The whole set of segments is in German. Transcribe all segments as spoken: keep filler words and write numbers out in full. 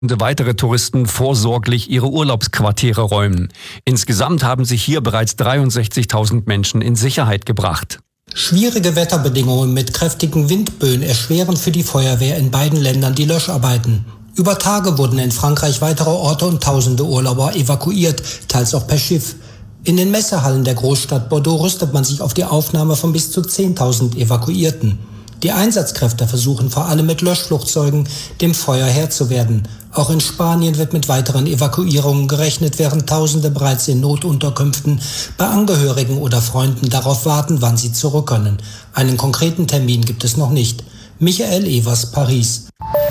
weitere Touristen vorsorglich ihre Urlaubsquartiere räumen. Insgesamt haben sich hier bereits dreiundsechzigtausend Menschen in Sicherheit gebracht. Schwierige Wetterbedingungen mit kräftigen Windböen erschweren für die Feuerwehr in beiden Ländern die Löscharbeiten. Über Tage wurden in Frankreich weitere Orte und tausende Urlauber evakuiert, teils auch per Schiff. In den Messehallen der Großstadt Bordeaux rüstet man sich auf die Aufnahme von bis zu zehntausend Evakuierten. Die Einsatzkräfte versuchen vor allem mit Löschflugzeugen dem Feuer Herr zu werden. Auch in Spanien wird mit weiteren Evakuierungen gerechnet, während Tausende bereits in Notunterkünften bei Angehörigen oder Freunden darauf warten, wann sie zurück können. Einen konkreten Termin gibt es noch nicht. Michael Evers, Paris.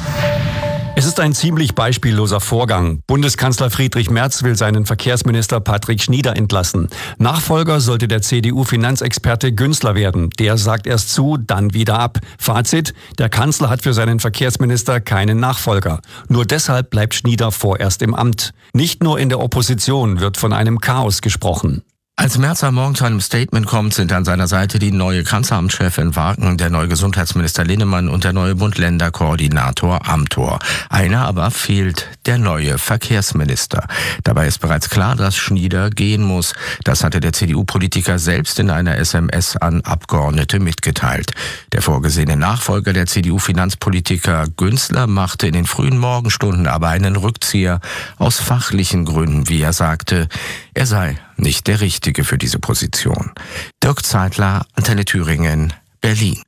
Es ist ein ziemlich beispielloser Vorgang. Bundeskanzler Friedrich Merz will seinen Verkehrsminister Patrick Schnieder entlassen. Nachfolger sollte der C D U-Finanzexperte Günzler werden. Der sagt erst zu, dann wieder ab. Fazit: Der Kanzler hat für seinen Verkehrsminister keinen Nachfolger. Nur deshalb bleibt Schnieder vorerst im Amt. Nicht nur in der Opposition wird von einem Chaos gesprochen. Als Merz am Morgen zu einem Statement kommt, sind an seiner Seite die neue Kanzleramtschefin Wagen, der neue Gesundheitsminister Linnemann und der neue Bund-Länder-Koordinator Amthor. Einer aber fehlt, der neue Verkehrsminister. Dabei ist bereits klar, dass Schnieder gehen muss. Das hatte der C D U-Politiker selbst in einer S M S an Abgeordnete mitgeteilt. Der vorgesehene Nachfolger der C D U-Finanzpolitiker Günzler machte in den frühen Morgenstunden aber einen Rückzieher aus fachlichen Gründen, wie er sagte. Er sei nicht der Richtige für diese Position. Dirk Zeitler, Antenne Thüringen, Berlin.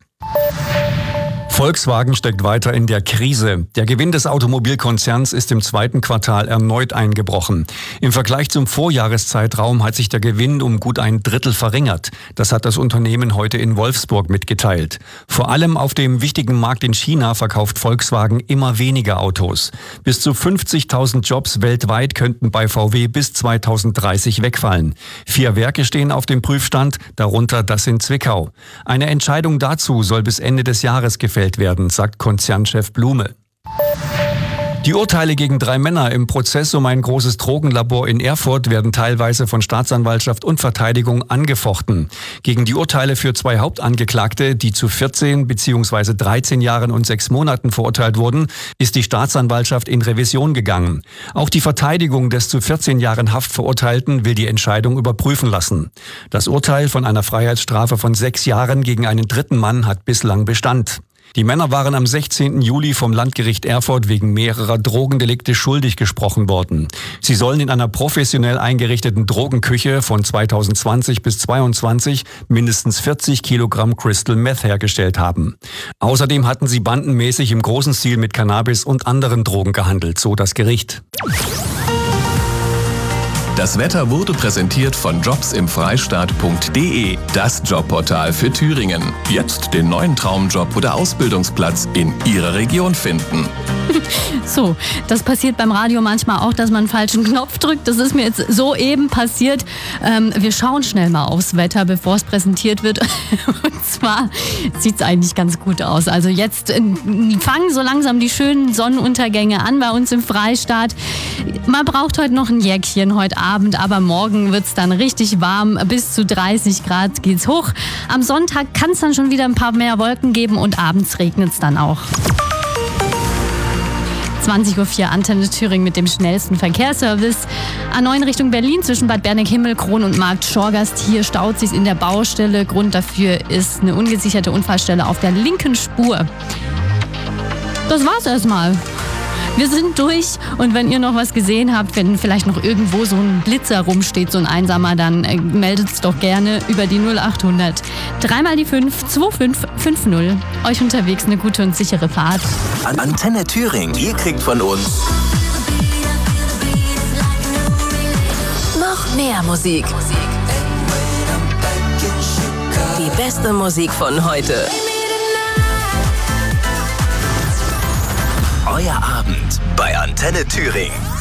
Volkswagen steckt weiter in der Krise. Der Gewinn des Automobilkonzerns ist im zweiten Quartal erneut eingebrochen. Im Vergleich zum Vorjahreszeitraum hat sich der Gewinn um gut ein Drittel verringert. Das hat das Unternehmen heute in Wolfsburg mitgeteilt. Vor allem auf dem wichtigen Markt in China verkauft Volkswagen immer weniger Autos. Bis zu fünfzigtausend Jobs weltweit könnten bei V W bis zweitausenddreißig wegfallen. Vier Werke stehen auf dem Prüfstand, darunter das in Zwickau. Eine Entscheidung dazu soll bis Ende des Jahres gefällt werden, sagt Konzernchef Blume. Die Urteile gegen drei Männer im Prozess um ein großes Drogenlabor in Erfurt werden teilweise von Staatsanwaltschaft und Verteidigung angefochten. Gegen die Urteile für zwei Hauptangeklagte, die zu vierzehn bzw. dreizehn Jahren und sechs Monaten verurteilt wurden, ist die Staatsanwaltschaft in Revision gegangen. Auch die Verteidigung des zu vierzehn Jahren Haft Verurteilten will die Entscheidung überprüfen lassen. Das Urteil von einer Freiheitsstrafe von sechs Jahren gegen einen dritten Mann hat bislang Bestand. Die Männer waren am sechzehnten Juli vom Landgericht Erfurt wegen mehrerer Drogendelikte schuldig gesprochen worden. Sie sollen in einer professionell eingerichteten Drogenküche von zweitausendzwanzig bis zweiundzwanzig mindestens vierzig Kilogramm Crystal Meth hergestellt haben. Außerdem hatten sie bandenmäßig im großen Stil mit Cannabis und anderen Drogen gehandelt, so das Gericht. Das Wetter wurde präsentiert von jobs im freistaat punkt de, das Jobportal für Thüringen. Jetzt den neuen Traumjob oder Ausbildungsplatz in Ihrer Region finden. So, das passiert beim Radio manchmal auch, dass man einen falschen Knopf drückt. Das ist mir jetzt soeben passiert. Ähm, wir schauen schnell mal aufs Wetter, bevor es präsentiert wird. Und zwar sieht es eigentlich ganz gut aus. Also jetzt äh, fangen so langsam die schönen Sonnenuntergänge an bei uns im Freistaat. Man braucht heute noch ein Jäckchen heute Abend, aber morgen wird es dann richtig warm. Bis zu dreißig Grad geht's hoch. Am Sonntag kann es dann schon wieder ein paar mehr Wolken geben und abends regnet es dann auch. zwanzig Uhr vier Antenne Thüringen mit dem schnellsten Verkehrsservice. A neun Richtung Berlin zwischen Bad Berneck-Himmelkron und Markt Schorgast. Hier staut sich in der Baustelle. Grund dafür ist eine ungesicherte Unfallstelle auf der linken Spur. Das war's erstmal. Wir sind durch und wenn ihr noch was gesehen habt, wenn vielleicht noch irgendwo so ein Blitzer rumsteht, so ein einsamer, dann äh, meldet es doch gerne über die null acht hundert. Dreimal die fünf, zwei fünf fünf null. Euch unterwegs eine gute und sichere Fahrt. Antenne Thüringen, ihr kriegt von uns noch mehr Musik. Die beste Musik von heute. Euer Abend bei Antenne Thüringen.